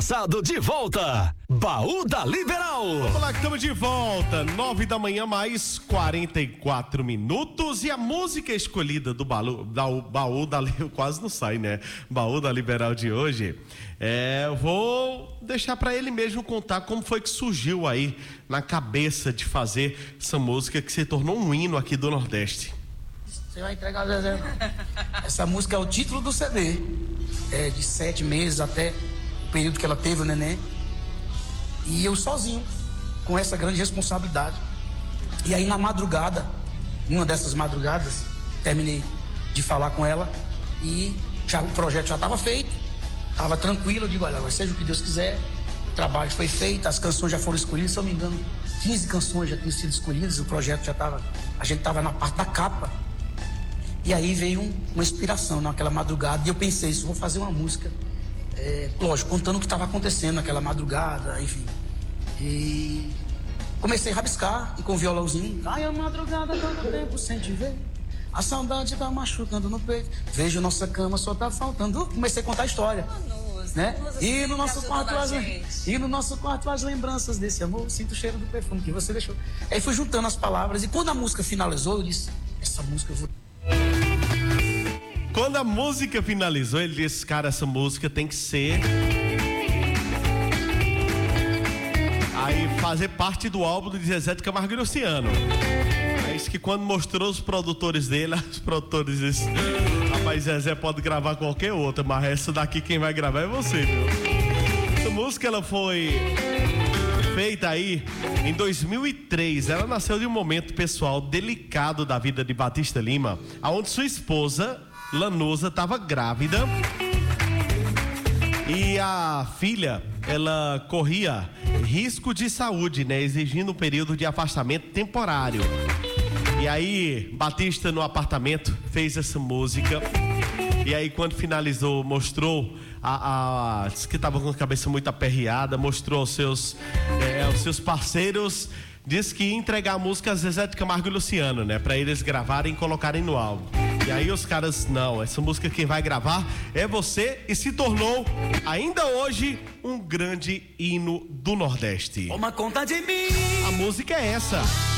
Sábado de volta, Baú da Liberal. Vamos lá que estamos de volta, 9 da manhã mais 44 minutos e a música escolhida do baú da quase não sai, né? Baú da Liberal de hoje, vou deixar para ele mesmo contar como foi que surgiu aí na cabeça de fazer essa música que se tornou um hino aqui do Nordeste. Você vai entregar, Zezé. Essa música é o título do CD, de 7 meses até o período que ela teve o neném. E eu sozinho, com essa grande responsabilidade. E aí na madrugada, uma dessas madrugadas, terminei de falar com ela e o projeto já estava feito, estava tranquilo. Eu digo, olha, seja o que Deus quiser, o trabalho foi feito, as canções já foram escolhidas, se eu não me engano, 15 canções já tinham sido escolhidas, o projeto já estava, a gente estava na parte da capa. E aí veio uma inspiração naquela madrugada e eu pensei, isso, vou fazer uma música, lógico, contando o que estava acontecendo naquela madrugada, enfim. E comecei a rabiscar e com o violãozinho. Ai, a madrugada, todo tempo sem te ver, a saudade tá machucando no peito, vejo nossa cama, só tá faltando. Comecei a contar a história, né? E no nosso quarto as lembranças desse amor, sinto o cheiro do perfume que você deixou. Aí fui juntando as palavras e quando a música finalizou, eu disse, essa música eu vou... Quando a música finalizou, ele disse, cara, essa música tem que ser... aí fazer parte do álbum de Zezé de Camargo e Luciano. É isso que quando mostrou os produtores dele, os produtores disseram, rapaz, Zezé pode gravar qualquer outra, mas essa daqui quem vai gravar é você, viu? Essa música, ela foi feita aí em 2003. Ela nasceu de um momento pessoal delicado da vida de Batista Lima, onde sua esposa Lanusa estava grávida e a filha, ela corria risco de saúde, né? Exigindo um período de afastamento temporário. E aí, Batista no apartamento fez essa música. E aí, quando finalizou, mostrou disse que estava com a cabeça muito aperreada, mostrou aos seus parceiros, disse que ia entregar a música a Zezé de Camargo e Luciano, né? Para eles gravarem e colocarem no álbum. E aí os caras, não, essa música quem vai gravar é você, e se tornou, ainda hoje, um grande hino do Nordeste. Toma conta de mim. A música é essa.